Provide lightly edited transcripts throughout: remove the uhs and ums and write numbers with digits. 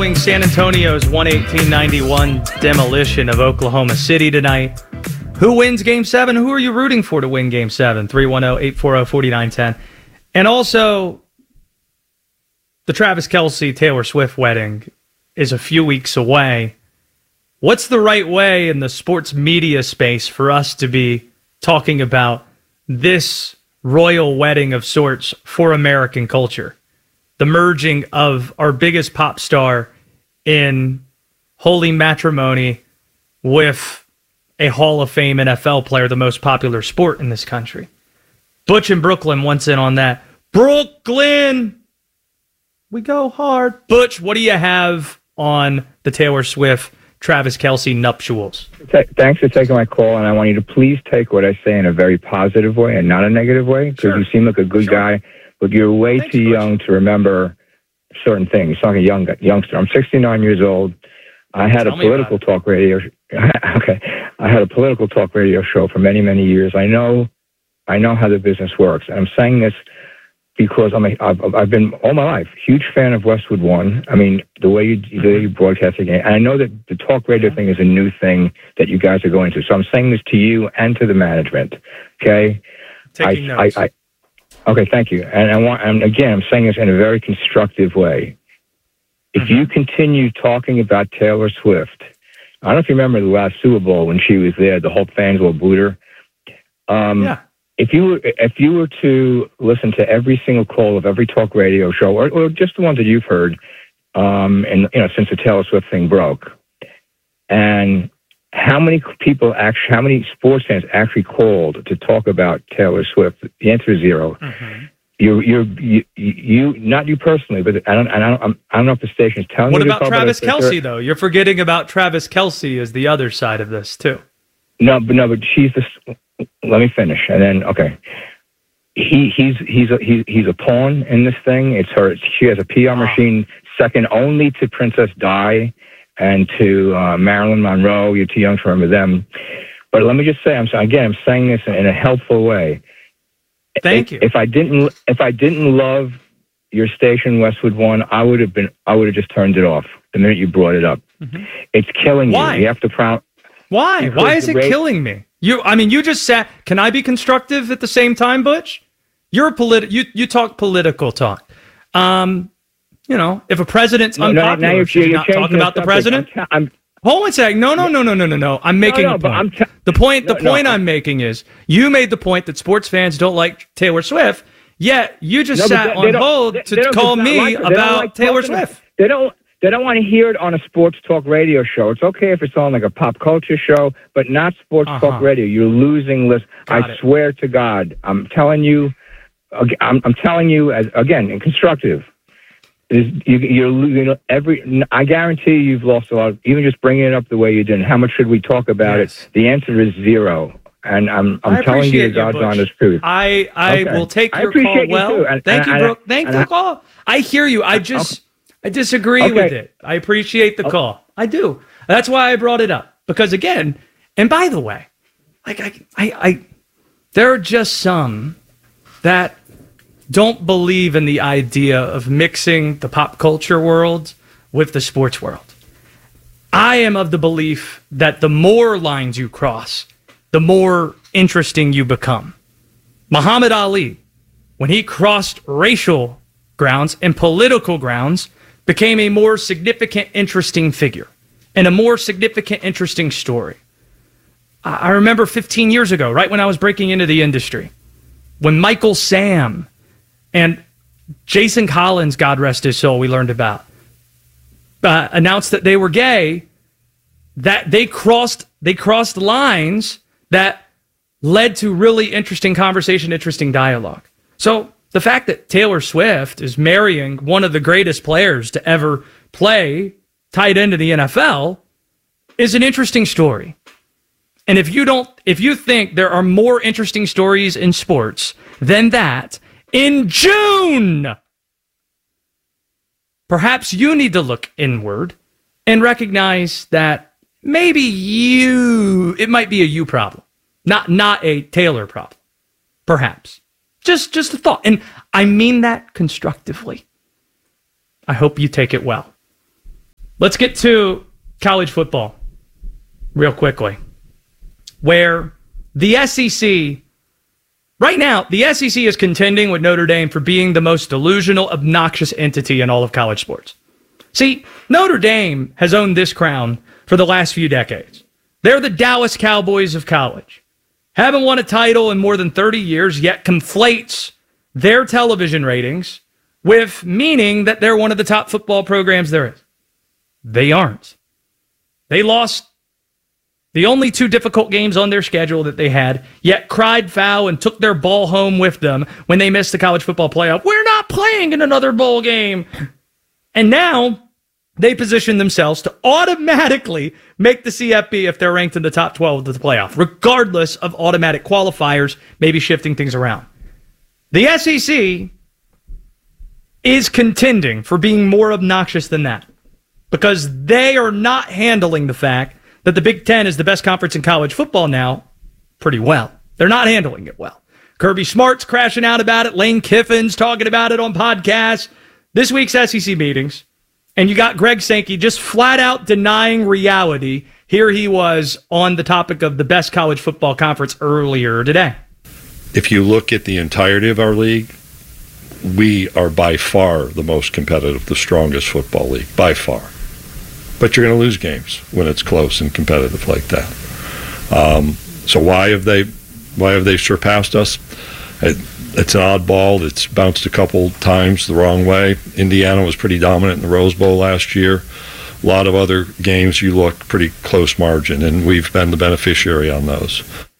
following San Antonio's 118-91 demolition of Oklahoma City tonight. Who wins Game 7? Who are you rooting for to win Game 7? 310-840-4910. And also, the Travis Kelce Taylor Swift wedding is a few weeks away. What's the right way in the sports media space for us to be talking about this royal wedding of sorts for American culture? The merging of our biggest pop star in holy matrimony with a Hall of Fame NFL player, the most popular sport in this country. Butch in Brooklyn wants in on that. Brooklyn! We go hard. Butch, what do you have on the Taylor Swift, Travis Kelce nuptials? Thanks for taking my call, and I want you to please take what I say in a very positive way and not a negative way, because you seem like a good guy, but you're way too young to remember certain things. You're like a youngster. I'm 69 years old. I had a political talk radio. I had a political talk radio show for many, many years. I know how the business works. And I'm saying this because I've been all my life huge fan of Westwood One. I mean, the way you broadcast the game. And I know that the talk radio thing is a new thing that you guys are going to. So I'm saying this to you and to the management. Okay. Taking notes. Okay, thank you. And again, I'm saying this in a very constructive way. If you continue talking about Taylor Swift, I don't know if you remember the last Super Bowl when she was there, the whole fans will boot her. If you were to listen to every single call of every talk radio show, or just the ones that you've heard, and since the Taylor Swift thing broke, and how many sports fans actually called to talk about Taylor Swift? The answer is zero. You, not you personally, but I don't know if the station is telling you. What about Travis Kelce though? You're forgetting about Travis Kelce as the other side of this too. No, but she's the. Let me finish, and then okay. He's a pawn in this thing. It's her. She has a PR machine second only to Princess Di and to Marilyn Monroe. You're too young to remember them. But let me just say, I'm saying this in a helpful way. Thank you. If I didn't love your station, Westwood One, I would have just turned it off the minute you brought it up. It's killing you. You have to Why? Why is it killing me? You just sat. Can I be constructive at the same time, Butch? You're you talk political talk. If a president's unpopular, should you not talk about the president? Hold on a second. No. I'm making a point. The point I'm making is you made the point that sports fans don't like Taylor Swift, yet you just sat on hold to call me about Taylor Swift. They don't want to hear it on a sports talk radio show. It's okay if it's on like a pop culture show, but not sports talk radio. You're losing listeners. I swear to God, I'm telling you, again, in constructive. You're losing I guarantee you've lost a lot. Even just bringing it up the way you did. How much should we talk about it? The answer is zero. And I'm telling you the God's honest truth. I will take your call well. Thank you, Brooke. Thank you for the call. I hear you. I disagree with it. I appreciate the call. I do. That's why I brought it up. Because again, and by the way, there are just some that don't believe in the idea of mixing the pop culture world with the sports world. I am of the belief that the more lines you cross, the more interesting you become. Muhammad Ali, when he crossed racial grounds and political grounds, became a more significant, interesting figure and a more significant, interesting story. I remember 15 years ago, right when I was breaking into the industry, when Michael Sam and Jason Collins, God rest his soul, we learned about, announced that they were gay, that they crossed lines that led to really interesting conversation, interesting dialogue. So the fact that Taylor Swift is marrying one of the greatest players to ever play tight end in the NFL is an interesting story. And if you think there are more interesting stories in sports than that, in June, perhaps you need to look inward and recognize that maybe it might be a you problem, not a Taylor problem. Perhaps. Just a thought. And I mean that constructively. I hope you take it well. Let's get to college football real quickly, where the SEC, right now, the SEC is contending with Notre Dame for being the most delusional, obnoxious entity in all of college sports. See, Notre Dame has owned this crown for the last few decades. They're the Dallas Cowboys of college. Haven't won a title in more than 30 years, yet conflates their television ratings with meaning that they're one of the top football programs there is. They aren't. They lost the only 2 difficult games on their schedule that they had, yet cried foul and took their ball home with them when they missed the college football playoff. We're not playing in another bowl game. And now they position themselves to automatically make the CFP if they're ranked in the top 12 of the playoff, regardless of automatic qualifiers, maybe shifting things around. The SEC is contending for being more obnoxious than that because they are not handling the fact that the Big Ten is the best conference in college football now pretty well. They're not handling it well. Kirby Smart's crashing out about it. Lane Kiffin's talking about it on podcasts. This week's SEC meetings. And you got Greg Sankey just flat out denying reality. Here he was on the topic of the best college football conference earlier today. If you look at the entirety of our league, we are by far the most competitive, the strongest football league, by far. But you're going to lose games when it's close and competitive like that. So why have they surpassed us? It's an oddball. It's bounced a couple times the wrong way. Indiana was pretty dominant in the Rose Bowl last year. A lot of other games you look pretty close margin, and we've been the beneficiary on those.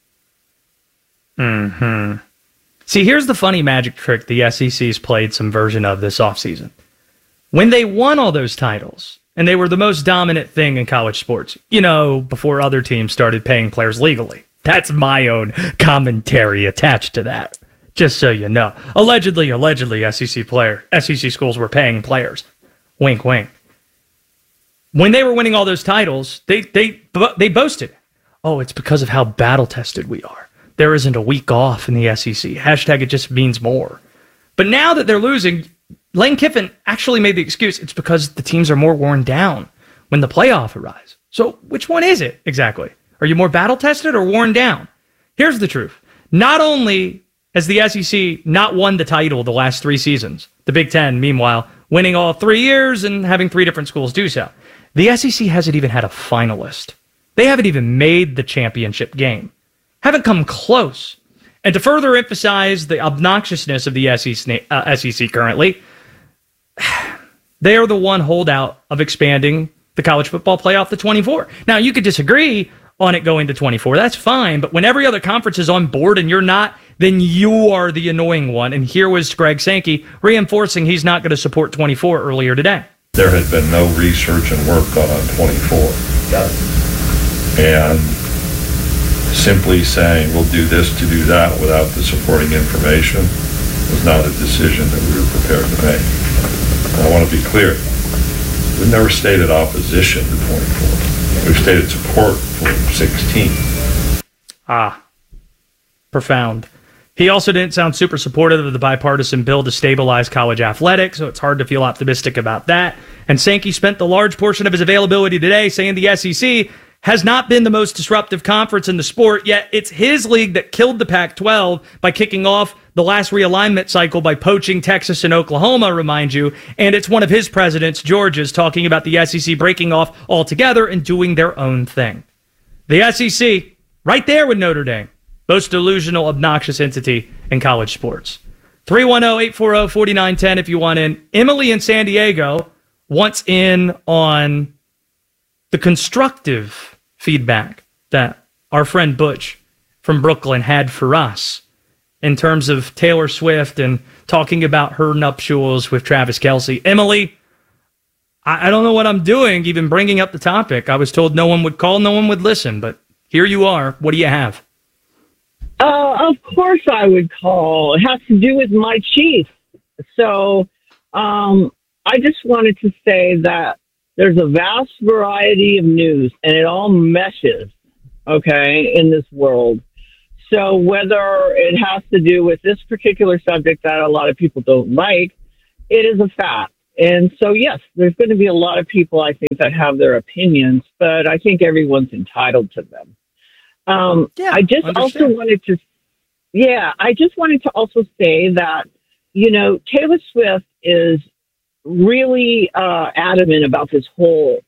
See, here's the funny magic trick the SEC's played some version of this offseason. When they won all those titles, and they were the most dominant thing in college sports, before other teams started paying players legally. That's my own commentary attached to that. Just so you know. Allegedly, SEC schools were paying players. Wink, wink. When they were winning all those titles, they boasted, oh, it's because of how battle-tested we are. There isn't a week off in the SEC. Hashtag it just means more. But now that they're losing, Lane Kiffin actually made the excuse, it's because the teams are more worn down when the playoff arrives. So which one is it exactly? Are you more battle-tested or worn down? Here's the truth. Not only has the SEC not won the title the last 3 seasons, the Big Ten, meanwhile, winning all 3 years and having 3 different schools do so, the SEC hasn't even had a finalist. They haven't even made the championship game. Haven't come close. And to further emphasize the obnoxiousness of the SEC currently, they are the one holdout of expanding the college football playoff to 24. Now, you could disagree on it going to 24. That's fine. But when every other conference is on board and you're not, then you are the annoying one. And here was Greg Sankey reinforcing he's not going to support 24 earlier today. There had been no research and work done on 24. Got it. And simply saying we'll do this to do that without the supporting information was not a decision that we were prepared to make. And I want to be clear. We've never stated opposition to 24. We've stated support for 16. Profound. He also didn't sound super supportive of the bipartisan bill to stabilize college athletics, so it's hard to feel optimistic about that. And Sankey spent the large portion of his availability today saying the SEC has not been the most disruptive conference in the sport, yet it's his league that killed the Pac-12 by kicking off the last realignment cycle by poaching Texas and Oklahoma, remind you, and it's one of his presidents, Georgia's, talking about the SEC breaking off altogether and doing their own thing. The SEC, right there with Notre Dame, most delusional, obnoxious entity in college sports. 310-840-4910 if you want in. Emily in San Diego wants in on the constructive feedback that our friend Butch from Brooklyn had for us in terms of Taylor Swift and talking about her nuptials with Travis Kelce. Emily, I don't know what I'm doing, even bringing up the topic. I was told no one would call, no one would listen, but here you are. What do you have? Of course I would call. It has to do with my chief. So I just wanted to say that there's a vast variety of news, and it all meshes, okay, in this world. So whether it has to do with this particular subject that a lot of people don't like, it is a fact. And so, yes, there's going to be a lot of people, I think, that have their opinions, but I think everyone's entitled to them. I just wanted to also say that, Taylor Swift is really adamant about this whole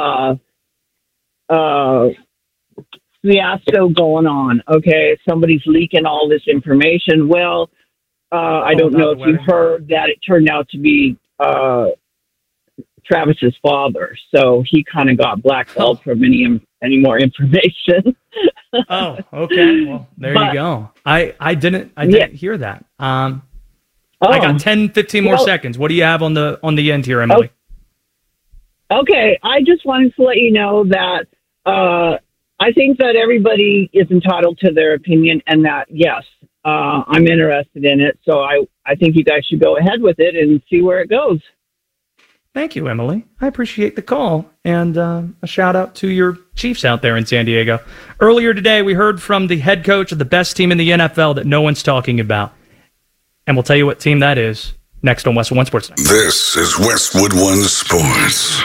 fiasco going on. Okay, somebody's leaking all this information. Well, I don't know if you heard that it turned out to be Travis's father, so he kind of got blackballed from any more information. Oh, okay. Well, there you go. I didn't hear that. I got 10, 15 more seconds. What do you have on the end here, Emily? Okay, I just wanted to let you know that I think that everybody is entitled to their opinion, and that yes, I'm interested in it. So I think you guys should go ahead with it and see where it goes. Thank you, Emily. I appreciate the call. And a shout out to your Chiefs out there in San Diego. Earlier today, we heard from the head coach of the best team in the NFL that no one's talking about. And we'll tell you what team that is next on Westwood One Sports Night. This is Westwood One Sports.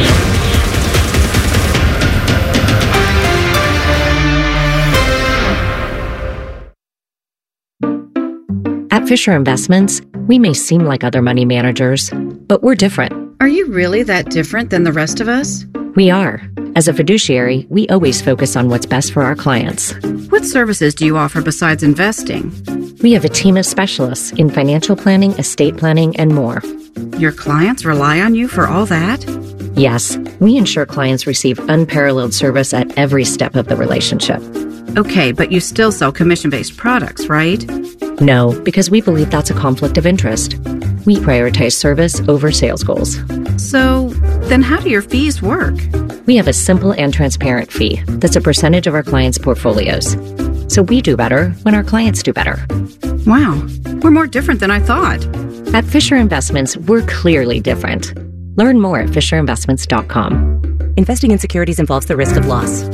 At Fisher Investments, we may seem like other money managers, but we're different. Are you really that different than the rest of us? We are. As a fiduciary, we always focus on what's best for our clients. What services do you offer besides investing? We have a team of specialists in financial planning, estate planning, and more. Your clients rely on you for all that? Yes, we ensure clients receive unparalleled service at every step of the relationship. Okay, but you still sell commission-based products, right? No, because we believe that's a conflict of interest. We prioritize service over sales goals. So, then how do your fees work? We have a simple and transparent fee that's a percentage of our clients' portfolios. So we do better when our clients do better. Wow, we're more different than I thought. At Fisher Investments, we're clearly different. Learn more at FisherInvestments.com. Investing in securities involves the risk of loss.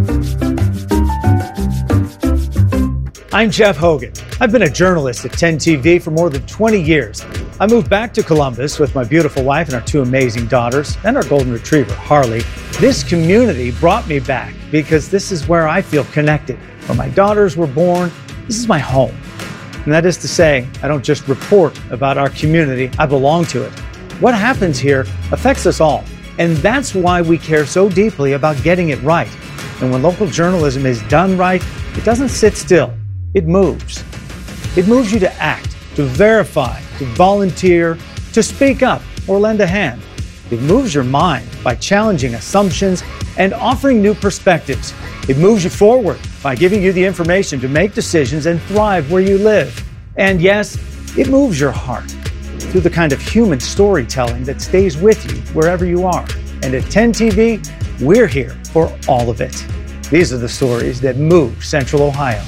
I'm Jeff Hogan. I've been a journalist at 10 TV for more than 20 years. I moved back to Columbus with my beautiful wife and our two amazing daughters and our golden retriever, Harley. This community brought me back because this is where I feel connected. Where my daughters were born, this is my home. And that is to say, I don't just report about our community, I belong to it. What happens here affects us all. And that's why we care so deeply about getting it right. And when local journalism is done right, it doesn't sit still. It moves. It moves you to act, to verify, to volunteer, to speak up or lend a hand. It moves your mind by challenging assumptions and offering new perspectives. It moves you forward by giving you the information to make decisions and thrive where you live. And yes, it moves your heart through the kind of human storytelling that stays with you wherever you are. And at 10 TV, we're here for all of it. These are the stories that move Central Ohio.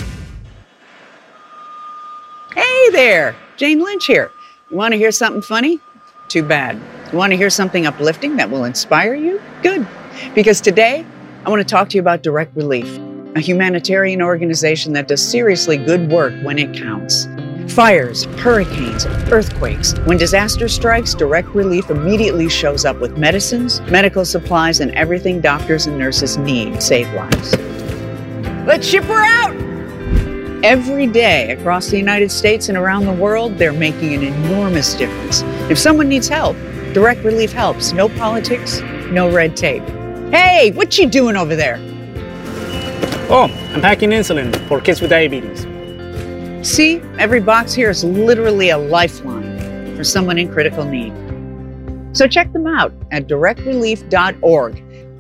Hey there, Jane Lynch here. You want to hear something funny? Too bad. You want to hear something uplifting that will inspire you? Good. Because today, I want to talk to you about Direct Relief, a humanitarian organization that does seriously good work when it counts. Fires, hurricanes, earthquakes. When disaster strikes, Direct Relief immediately shows up with medicines, medical supplies, and everything doctors and nurses need to save lives. Let's ship her out! Every day across the United States and around the world, they're making an enormous difference. If someone needs help, Direct Relief helps. No politics, no red tape. Hey, what you doing over there? Oh, I'm packing insulin for kids with diabetes. See, every box here is literally a lifeline for someone in critical need. So check them out at directrelief.org.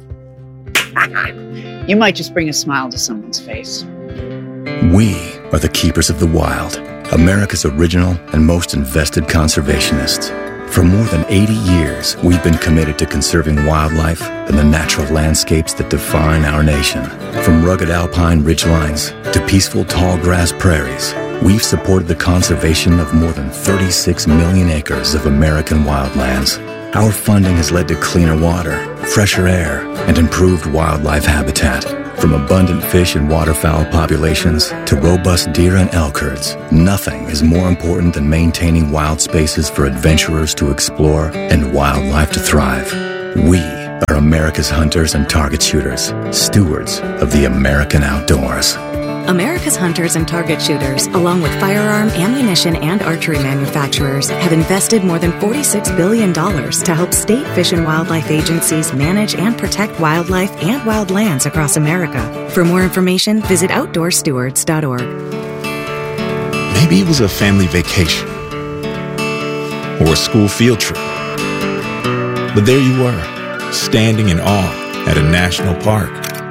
You might just bring a smile to someone's face. We are the keepers of the wild, America's original and most invested conservationists. For more than 80 years, we've been committed to conserving wildlife and the natural landscapes that define our nation. From rugged alpine ridgelines to peaceful tall grass prairies, we've supported the conservation of more than 36 million acres of American wildlands. Our funding has led to cleaner water, fresher air, and improved wildlife habitat. From abundant fish and waterfowl populations to robust deer and elk herds, nothing is more important than maintaining wild spaces for adventurers to explore and wildlife to thrive. We are America's hunters and target shooters, stewards of the American outdoors. America's hunters and target shooters, along with firearm, ammunition, and archery manufacturers, have invested more than $46 billion to help state fish and wildlife agencies manage and protect wildlife and wildlands across America. For more information, visit OutdoorStewards.org. Maybe it was a family vacation or a school field trip. But there you were, standing in awe at a national park.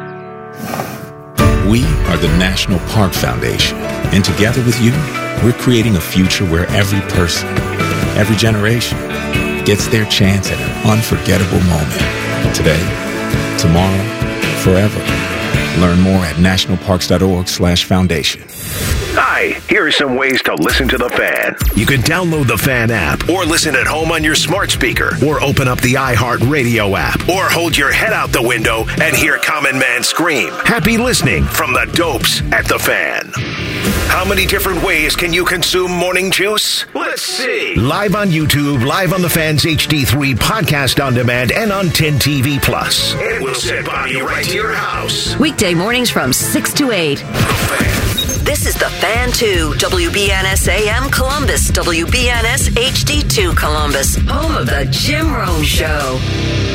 We are the National Park Foundation, and together with you, we're creating a future where every person, every generation, gets their chance at an unforgettable moment. Today, tomorrow, forever. Learn more at nationalparks.org/foundation. Hi, here are some ways to listen to The Fan. You can download the Fan app or listen at home on your smart speaker or open up the iHeartRadio app or hold your head out the window and hear Common Man scream. Happy listening from the dopes at The Fan. How many different ways can you consume morning juice? Let's see. Live on YouTube, live on the Fan's HD3 podcast on demand, and on 10 TV Plus. It will send Bobby right to your house. Weekday mornings from 6 to 8. This is The Fan 2, WBNS AM Columbus, WBNS HD2 Columbus, home of the Jim Rome Show.